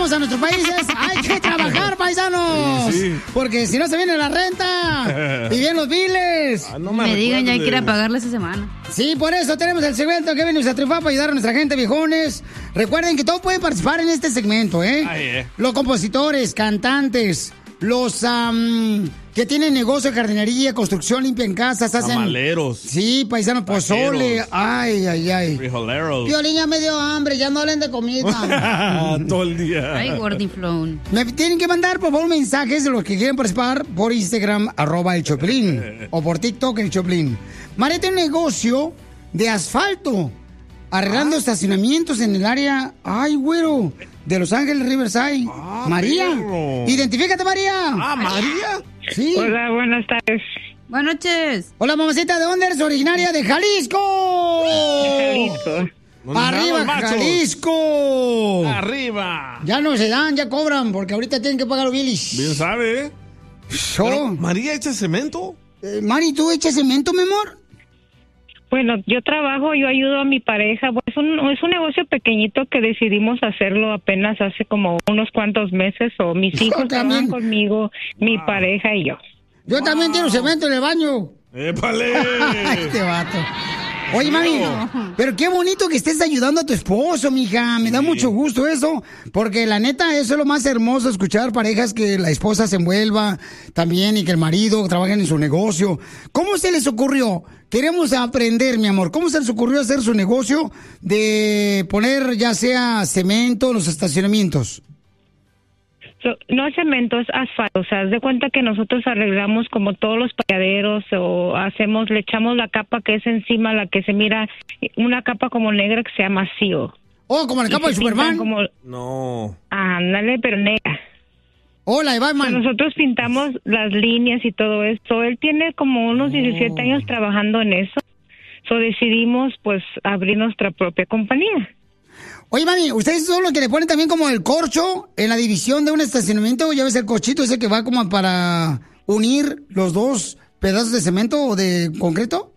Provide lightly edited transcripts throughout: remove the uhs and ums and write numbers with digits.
a nuestros países, hay que trabajar, paisanos. Sí. Porque si no se viene la renta y bien los biles. No me digan, ya hay que ir a pagarle esa semana. Sí, por eso tenemos el segmento que viene a triunfar para ayudar a nuestra gente, viejones. Recuerden que todos pueden participar en este segmento, ¿eh? Los compositores, cantantes, los que tienen negocio de jardinería, construcción, limpian casas, hacen... Tamaleros. Sí, paisanos, pozole. Ay. Frijoleros. Piolín, ya me dio hambre, ya no hablen de comida. Todo el día. Ay, gordiflón. Me tienen que mandar, por favor, mensajes de los que quieren participar por Instagram, @el Choplin, o por TikTok, el Choplin. María tiene un negocio de asfalto, arreglando estacionamientos en el área, güero, de Los Ángeles, Riverside. María, perro. Identifícate, María. ¿María? Sí. Hola, buenas tardes. Buenas noches. Hola, mamacita, ¿de dónde eres? Originaria de Jalisco. Arriba, Jalisco. Arriba. Ya no se dan, ya cobran, porque ahorita tienen que pagar los bilis. Bien sabe, ¿eh? Pero, ¿María echa cemento? Mari, ¿tú echas cemento, mi amor? Bueno, yo trabajo, yo ayudo a mi pareja. Pues es un negocio pequeñito que decidimos hacerlo apenas hace como unos cuantos meses. O mis hijos trabajan conmigo, mi pareja y yo. Yo también tiro cemento en el baño. ¡Épale! Este vato. Oye, mami, pero qué bonito que estés ayudando a tu esposo, mija. Me da mucho gusto eso, porque la neta, eso es lo más hermoso, escuchar parejas que la esposa se envuelva también y que el marido trabaje en su negocio. ¿Cómo se les ocurrió? Queremos aprender, mi amor. ¿Cómo se les ocurrió hacer su negocio de poner ya sea cemento en los estacionamientos? No es cemento, es asfalto. O sea, haz de cuenta que nosotros arreglamos como todos los payaderos o le echamos la capa que es encima, la que se mira, una capa como negra que se llama seal. Oh, como la capa de Superman. No. Ándale, pero negra. Hola, Batman. Nosotros pintamos las líneas y todo esto. Él tiene como unos 17 años trabajando en eso. Decidimos, pues, abrir nuestra propia compañía. Oye, mami, ¿ustedes son los que le ponen también como el corcho en la división de un estacionamiento? ¿Ya ves el corchito ese que va como para unir los dos pedazos de cemento o de concreto?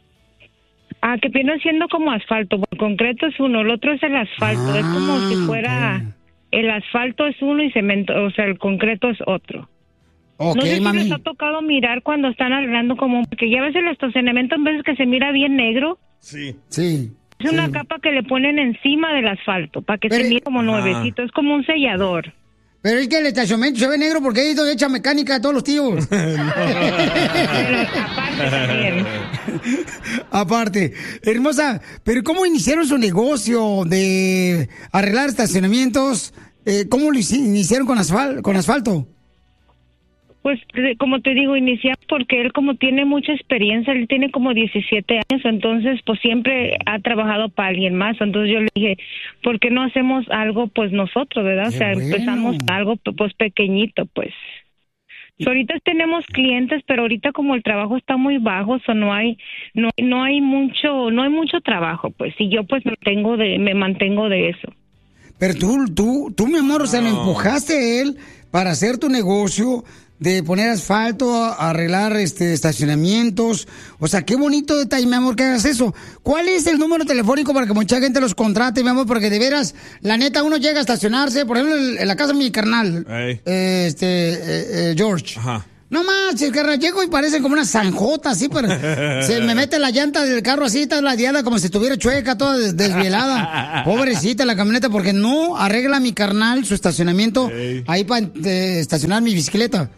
Que viene siendo como asfalto. El concreto es uno, el otro es el asfalto. Es como si fuera... Okay. El asfalto es uno y cemento, o sea, el concreto es otro. Okay, no sé mami. si les ha tocado mirar cuando están arreglando como... Porque ya ves el estacionamiento en veces que se mira bien negro. Sí. Es una capa que le ponen encima del asfalto para que se mire como nuevecito. Es como un sellador. Pero es que el estacionamiento se ve negro porque ahí es donde echa mecánica a todos los tíos. Pero aparte también. Aparte. Hermosa, pero ¿cómo iniciaron su negocio de arreglar estacionamientos? ¿Cómo lo iniciaron con asfalto? Pues, como te digo, iniciamos porque él como tiene mucha experiencia, él tiene como 17 años, entonces pues siempre ha trabajado para alguien más. Entonces yo le dije, ¿por qué no hacemos algo pues nosotros, verdad? Qué bueno. Empezamos algo pues pequeñito, pues. Ahorita tenemos clientes, pero ahorita como el trabajo está muy bajo, no hay mucho trabajo, pues. Y yo pues me mantengo de eso. Pero tú, mi amor, o sea, lo empujaste a él para hacer tu negocio de poner asfalto, arreglar estacionamientos. O sea, qué bonito detalle, mi amor, que hagas eso. ¿Cuál es el número telefónico para que mucha gente los contrate, mi amor? Porque de veras, la neta, uno llega a estacionarse, por ejemplo, en la casa de mi carnal, George. Ajá. No manches, carnal, llego y parecen como una zanjota, así, pero se me mete la llanta del carro así, está ladeada como si estuviera chueca, toda desvielada. Pobrecita la camioneta, porque no arregla mi carnal su estacionamiento ahí para estacionar mi bicicleta.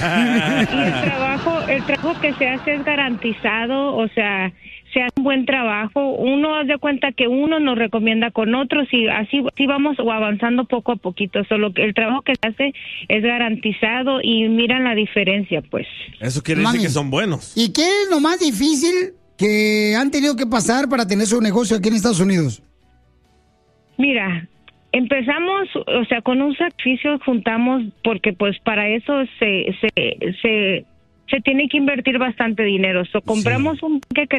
Y el trabajo que se hace es garantizado, o sea, se hace un buen trabajo. Uno hace de cuenta que uno nos recomienda con otros y así vamos avanzando poco a poquito. Solo que el trabajo que se hace es garantizado y miran la diferencia, pues. Eso quiere decir que son buenos. ¿Y qué es lo más difícil que han tenido que pasar para tener su negocio aquí en Estados Unidos? Mira, empezamos, o sea, con un sacrificio juntamos, porque pues para eso se tiene que invertir bastante dinero. Compramos un que